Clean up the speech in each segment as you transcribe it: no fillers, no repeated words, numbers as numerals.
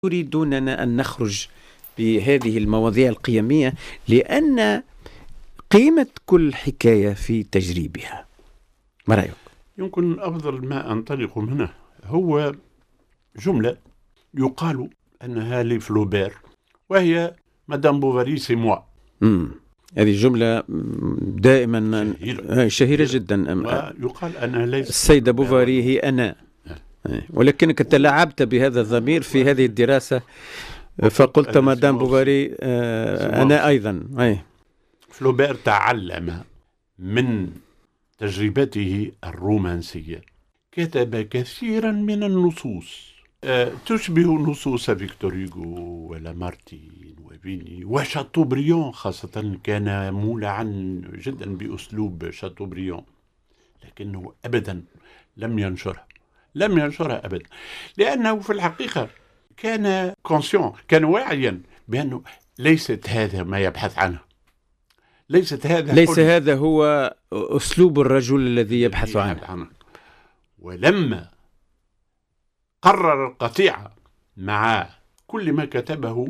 يريدوننا أن نخرج بهذه المواضيع القيمية لأن قيمة كل حكاية في تجريبها. ما رأيك؟ يمكن أفضل ما أنطلق منه هو جملة يقال أنها لفلوبير وهي مدام بوفاري سي موا. هذه جملة دائما شهيرة جدا. ويقال أنها ليست السيدة بوفاري هي أنا، ولكنك تلاعبت بهذا الضمير في هذه الدراسة فقلت مدام بوفاري أنا أيضا. فلوبير تعلم من تجربته الرومانسية، كتب كثيرا من النصوص تشبه نصوص فيكتور هوغو ولامارتين وفيني وشاتوبريون، خاصة كان مولعا جدا بأسلوب شاتوبريون، لكنه أبدا لم ينشرها أبدا، لأنه في الحقيقة كان كونسيون، كان واعيا بأنه ليست هذا ما يبحث عنه، ليس هذا هو أسلوب الرجل الذي يبحث عنه. ولما قرر القطيعة مع كل ما كتبه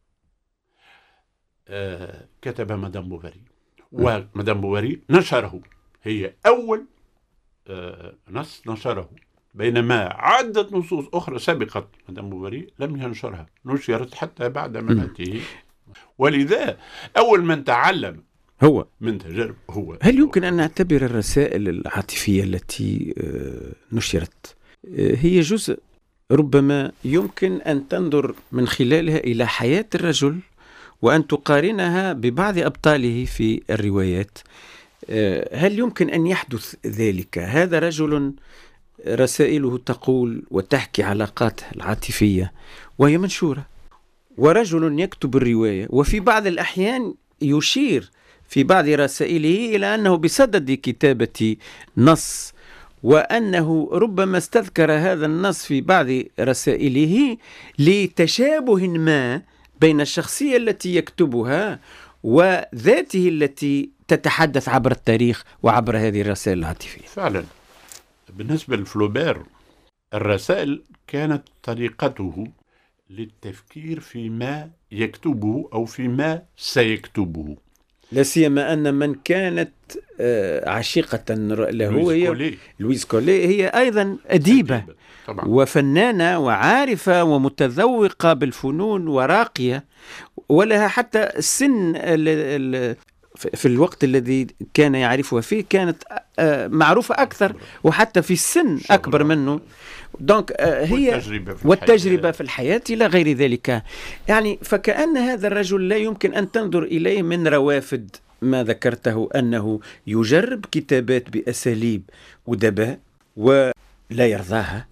كتب مدام بوفاري، ومدام بوفاري نشره، هي أول نص نشره، بينما عدة نصوص أخرى سبقت مدام بوفاري لم ينشرها، نشرت حتى بعد مماته. ولذا أول من تعلم هو من تجارب هو. هل يمكن أن نعتبر الرسائل العاطفية التي نشرت هي جزء ربما يمكن أن تنظر من خلالها إلى حياة الرجل وأن تقارنها ببعض أبطاله في الروايات؟ هل يمكن أن يحدث ذلك؟ هذا رجل رسائله تقول وتحكي علاقاته العاطفية وهي منشورة، ورجل يكتب الرواية وفي بعض الأحيان يشير في بعض رسائله إلى أنه بصدد كتابة نص، وأنه ربما استذكر هذا النص في بعض رسائله لتشابه ما بين الشخصية التي يكتبها وذاته التي تتحدث عبر التاريخ وعبر هذه الرسائل العاطفية. فعلا بالنسبة لفلوبير الرسائل كانت طريقته للتفكير فيما يكتبه أو فيما سيكتبه، لا سيما أن من كانت عشيقة له هي لويس كولي، هي أيضا أديبة طبعا، وفنانة وعارفة ومتذوقة بالفنون وراقية، ولها حتى السن في الوقت الذي كان يعرفها فيه كانت معروفة أكثر، وحتى في السن أكبر منه. دونك هي والتجربة في الحياة إلى غير ذلك. يعني فكأن هذا الرجل لا يمكن أن تنظر إليه من روافد ما ذكرته، أنه يجرب كتابات بأساليب أدباء ولا يرضاها،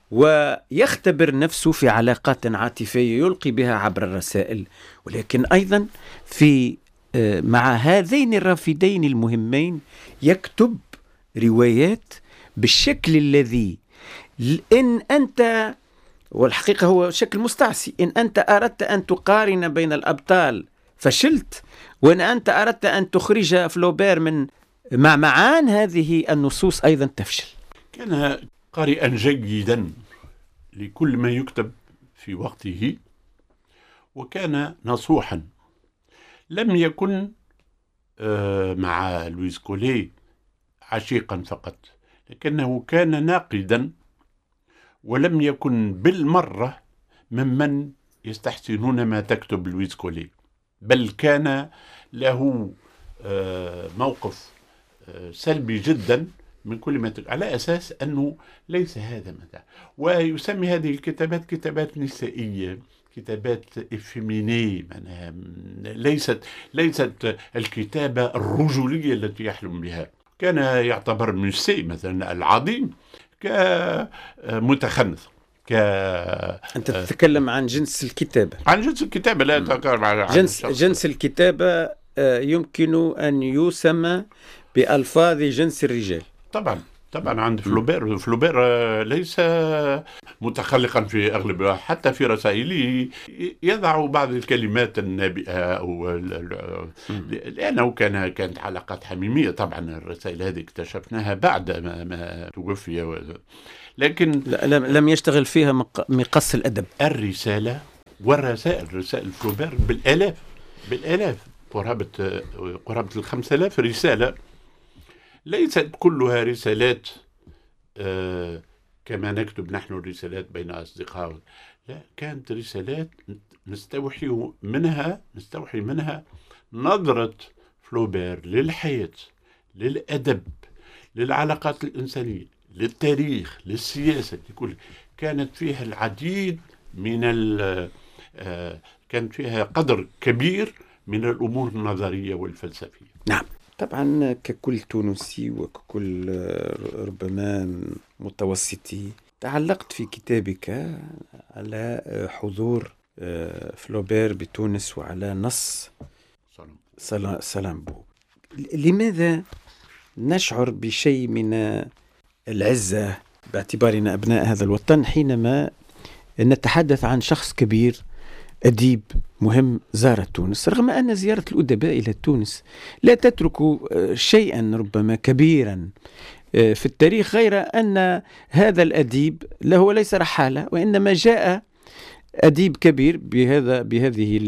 ويختبر نفسه في علاقات عاطفية يلقي بها عبر الرسائل، ولكن أيضا في مع هذين الرافدين المهمين يكتب روايات بالشكل الذي إن أنت، والحقيقة هو شكل مستعصي، إن أنت أردت أن تقارن بين الأبطال فشلت، وإن أنت أردت أن تخرج فلوبير من معمعان هذه النصوص أيضا تفشل. كان قارئا جيدا لكل ما يكتب في وقته، وكان نصوحا، لم يكن مع لويس كولي عشيقا فقط، لكنه كان ناقدا، ولم يكن بالمرة ممن يستحسنون ما تكتب لويس كولي، بل كان له موقف سلبي جدا من كل ما تكتب، على أساس أنه ليس هذا متى، ويسمي هذه الكتابات كتابات نسائية، كتابات إفيمينية، ليست الكتابة الرجولية التي يحلم بها. كان يعتبر موسي مثلا العظيم كمتخنث. أنت تتكلم عن جنس الكتابة، عن جنس الكتابة، لا تتكلم عن جنس الكتابة. يمكن أن يسمى بألفاظ جنس الرجال. طبعا عند فلوبير ليس متخلقا في أغلب، حتى في رسائله يضع بعض الكلمات النابئة لأنه كانت علاقات حميمية. طبعا الرسائل هذه اكتشفناها بعد ما توفي، لكن لم يشتغل فيها مقص الأدب. الرسالة والرسائل، رسائل فلوبير بالآلاف، قرابة 5000 رسالة، ليست كلها رسالات كما نكتب نحن الرسالات بين أصدقاء، لا، كانت رسالات نستوحي منها نظرة فلوبير للحياة، للأدب، للعلاقات الإنسانية، للتاريخ، للسياسة، لكل. كانت فيها العديد من كان فيها قدر كبير من الأمور النظرية والفلسفية. نعم، طبعا ككل تونسي وككل ربما متوسطي تعلقت في كتابك على حضور فلوبير بتونس وعلى نص سلامبو. لماذا نشعر بشيء من العزة باعتبارنا أبناء هذا الوطن حينما نتحدث عن شخص كبير أديب مهم زار تونس، رغم أن زيارة الأدباء إلى تونس لا تترك شيئا ربما كبيرا في التاريخ، غير أن هذا الأديب له ليس رحالة، وإنما جاء أديب كبير بهذه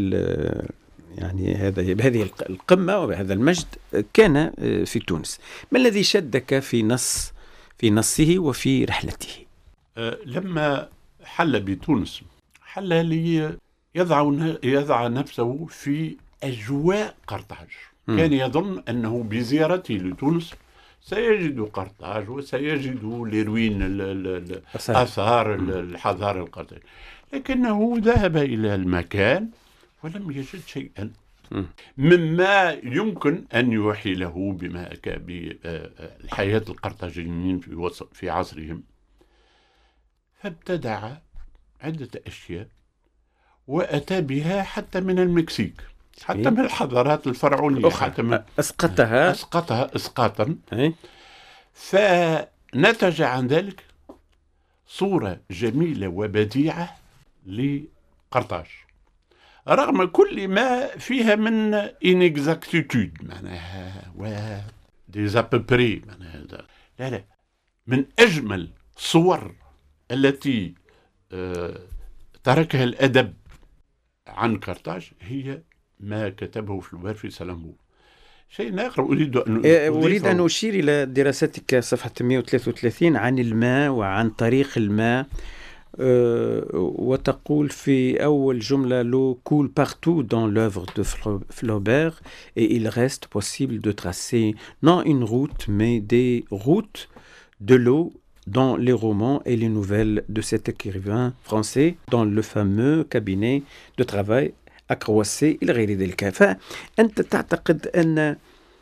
بهذه القمة وبهذا المجد كان في تونس. ما الذي شدك في نصه وفي رحلته؟ لما حل بتونس حل لي يضع نفسه في أجواء قرطاج. كان يظن أنه بزيارته لتونس سيجد قرطاج وسيجد لروين آثار الحضارة القرطاجية، لكنه ذهب إلى المكان ولم يجد شيئا مما يمكن أن يوحي له بالحياة القرطاجيين في عصرهم. فابتدع عدة أشياء وأتى بها حتى من المكسيك، حتى من الحضارات الفرعونية، حتى من أسقطها إسقاطا. فنتج عن ذلك صورة جميلة وبديعة لقرطاج، رغم كل ما فيها من inexactitude معناها وديزاببري معناها. لا، من أجمل صور التي تركها الأدب عن قرطاج هي ما كتبه فلوبير في سلامبو. شيء آخر أريد أن أشير إلى دراستك صفحة 133 عن الماء وعن طريق الماء، وتقول في أول جملة: l'eau coule partout dans l'œuvre de Flaubert et il reste possible de tracer non une route mais des routes de l'eau dans les romans et les nouvelles de cet écrivain français dans le fameux cabinet de travail à Croassé إلى غير ذلك. فأنت تعتقد أن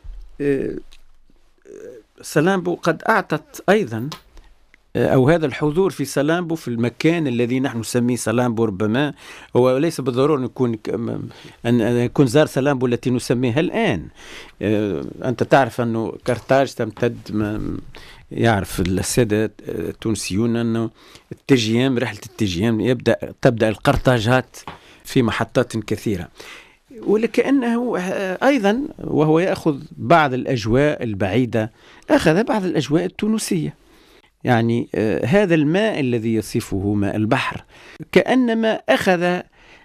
سلامبو قد أعطت أيضا، أو هذا الحضور في سلامبو في المكان الذي نحن نسميه سلامبو، ربما هو ليس بالضرورة أن يكون زار سلامبو التي نسميها الآن. أنت تعرف أنه قرطاج تمتد، يعرف السادة التونسيون أنه رحلة التجيام تبدأ القرطاجات في محطات كثيرة، ولكأنه أيضا وهو يأخذ بعض الأجواء البعيدة أخذ بعض الأجواء التونسية. يعني هذا الماء الذي يصفه ماء البحر كأنما أخذ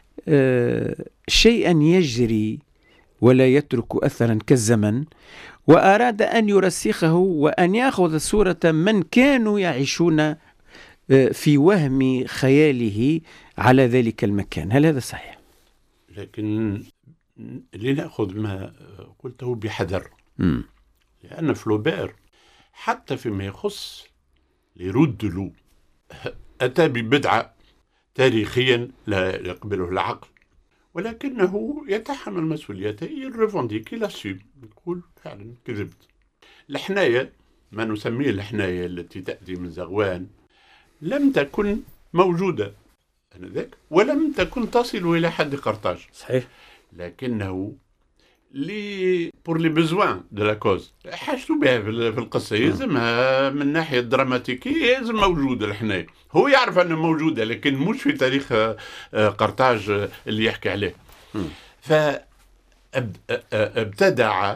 شيئا يجري ولا يترك أثرا كالزمن، وأراد أن يرسخه وأن يأخذ صورة من كانوا يعيشون في وهم خياله على ذلك المكان. هل هذا صحيح؟ لكن لنأخذ ما قلته بحذر، لأن فلوبير حتى فيما يخص لرود لو أتى ببدعة تاريخيا لا يقبله العقل، ولكنه يتحمل مسؤوليته، يرفنديكي لاسيم، يقول فعلا كذبت. الحناية، ما نسميه الحناية التي تأتي من زغوان، لم تكن موجودة آنذاك ولم تكن تصل إلى حد قرطاج. صحيح. لكنه pour les besoins de la cause حاجته بها في القصة، يلزمها من ناحية دراماتيكية، يلزم موجودة الحناية. هو يعرف أنه موجودة لكن مش في تاريخ قرطاج اللي يحكي عليه. فابتدع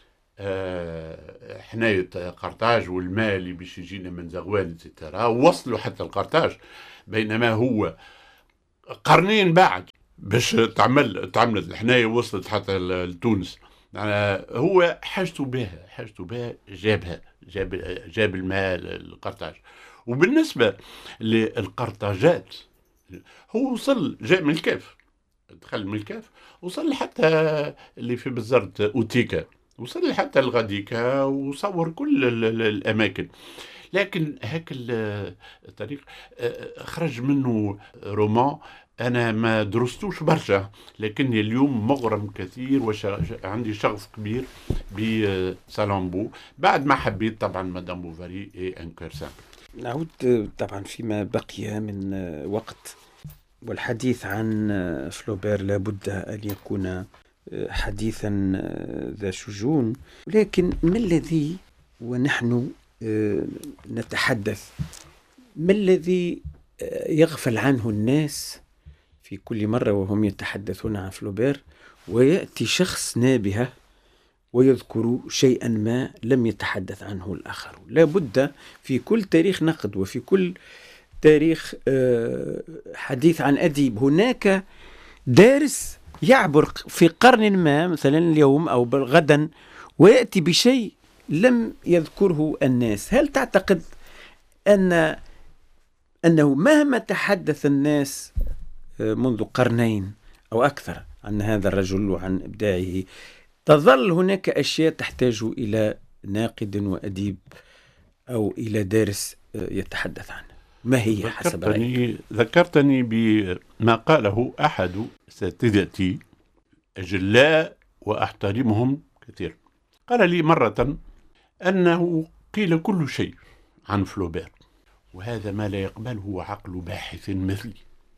حناية قرطاج والماء اللي باش يجينا من زغوان ووصلوا حتى القرطاج، بينما هو قرنين بعد باش تعملت الحناية وصلت حتى لتونس. هو حاجته بها جاب المال القرطاج. وبالنسبة للقرطاجات هو وصل، جاء من الكاف، دخل من الكاف، وصل حتى اللي في بزرت أوتيكا، وصل حتى الغديكا، وصور كل الأماكن. لكن هاك الطريق خرج منه رومان أنا ما درستوش برشا، لكني اليوم مغرم كثير وعندي شغف كبير بسالامبو بعد ما حبيت طبعا مدام بوفاري ان كور سامبل. نعود طبعا فيما بقي من وقت والحديث عن فلوبير لابد أن يكون حديثا ذا شجون، لكن ما الذي ونحن نتحدث، ما الذي يغفل عنه الناس في كل مرة وهم يتحدثون عن فلوبير، ويأتي شخص نابهة ويذكر شيئا ما لم يتحدث عنه الآخرون؟ لابد في كل تاريخ نقد وفي كل تاريخ حديث عن أديب هناك دارس يعبر في قرن ما مثلا اليوم أو غدا ويأتي بشيء لم يذكره الناس. هل تعتقد أنه مهما تحدث الناس منذ قرنين أو أكثر عن هذا الرجل وعن إبداعه تظل هناك أشياء تحتاج إلى ناقد وأديب أو إلى دارس يتحدث عنه؟ ما هي حسب رأيك؟ ذكرتني بما قاله أحد أساتذتي أجلاء وأحترمهم كثير. قال لي مرة أنه قيل كل شيء عن فلوبير، وهذا ما لا يقبله عقل باحث مثلي،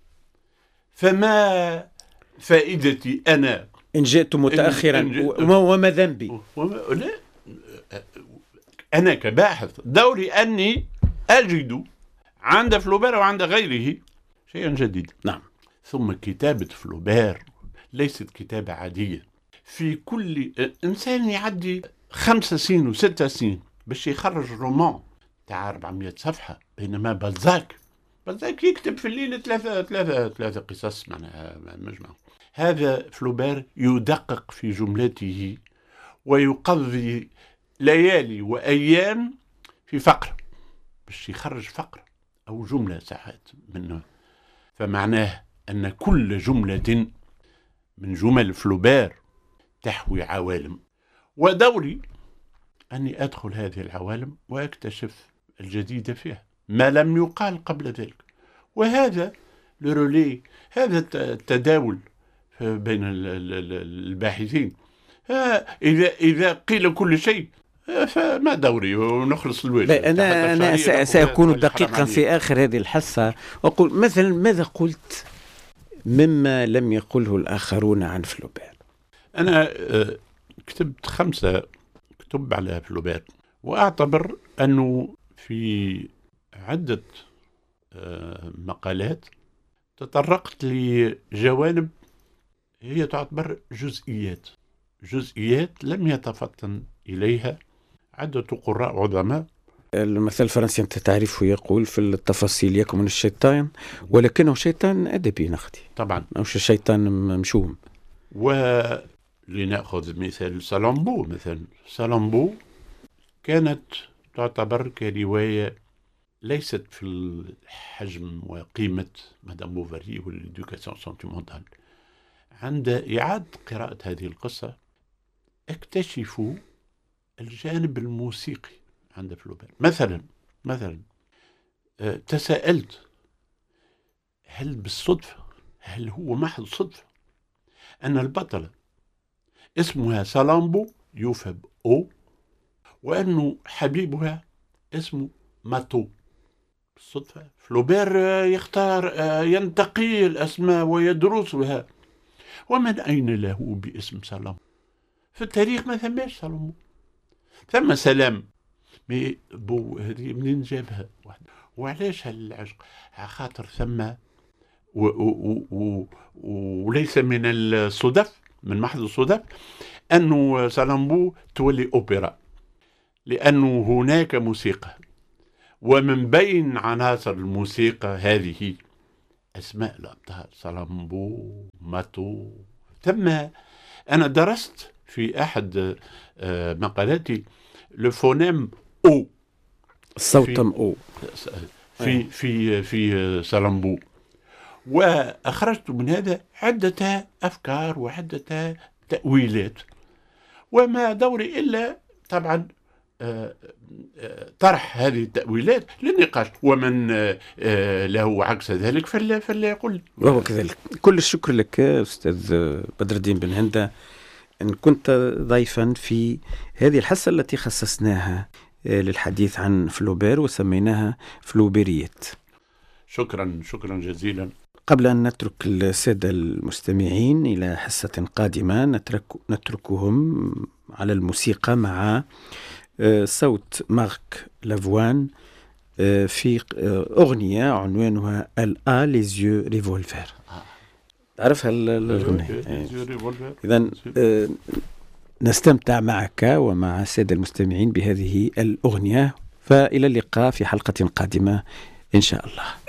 فما فائدتي أنا إن جئت متأخرا وما ذنبي؟ لا، أنا كباحث دوري أني أجد عند فلوبير وعند غيره شيئا جديدا. نعم. ثم كتابة فلوبير ليست كتابة عادية. في كل إنسان يعدي 5 سنين و6 سنين باش يخرج رومان تاع 400 صفحة، بينما بلزاك يكتب في الليل ثلاثة قصص معناها مجمع. هذا فلوبير يدقق في جملته ويقضي ليالي وأيام في فقرة باش يخرج فقرة أو جملة ساعات منه. فمعناه أن كل جملة من جمل فلوبير تحوي عوالم، ودوري أني أدخل هذه العوالم وأكتشف الجديد فيها ما لم يقال قبل ذلك. وهذا لرولي، هذا التداول بين الباحثين. إذا قيل كل شيء فما دوري ونخلص الواجب. أنا سأكون دقيقا في آخر هذه الحصة وأقول مثلا ماذا قلت مما لم يقله الآخرون عن فلوبير؟ أنا كتبت 5 كتب على فلوبير، وأعتبر أنه في عدة مقالات تطرقت لجوانب هي تعتبر جزئيات لم يتفطن إليها عدة قراء عظماء. المثل الفرنسي أنت تعرفه يقول في التفاصيل يكمن الشيطان، ولكنه شيطان أدبي نقدي طبعا، أو شيطان مشوم. ولنأخذ مثال سالامبو. مثلا سالامبو كانت تعتبر كرواية ليست في الحجم وقيمة مدام بوفاري والإدوكاسيون سنتيمونتال. عند إعادة قراءة هذه القصة اكتشفوا الجانب الموسيقي عند فلوبير. مثلا تساءلت هل بالصدفة، هل هو محض صدفة أن البطلة اسمها سالامبو يوفى أو، وأنه حبيبها اسمه ماتو؟ بالصدفة فلوبير يختار ينتقي الأسماء ويدرسها، ومن أين له باسم سالامبو؟ في التاريخ ما ثماش سالامبو، ثم سلام. بو هذه منين جابها؟ وعلاش هالعشق؟ خاطر ثم وليس من الصدف، من محض الصدف أنه سالامبو تولي أوبرا، لأنه هناك موسيقى، ومن بين عناصر الموسيقى هذه أسماء الأبطال سالامبو، ماتو. ثم أنا درست في أحد مقالاتي الفونيم أو، الصوت أو في سالامبو، وأخرجت من هذا عدة أفكار وعدة تأويلات، وما دوري إلا طبعا طرح هذه التأويلات للنقاش، ومن له عكس ذلك فلا يقول. وهو كذلك. كل الشكر لك أستاذ بدر الدين بن هندة أن كنت ضيفا في هذه الحصة التي خصصناها للحديث عن فلوبير وسميناها فلوبيريت. شكرا جزيلا. قبل أن نترك السادة المستمعين إلى حصة قادمة، نتركهم على الموسيقى مع صوت مارك لافوان في أغنية عنوانها الآ ليزيو ريفولفر. تعرفها الأغنية؟ إذن نستمتع معك ومع السادة المستمعين بهذه الأغنية، فإلى اللقاء في حلقة قادمة إن شاء الله.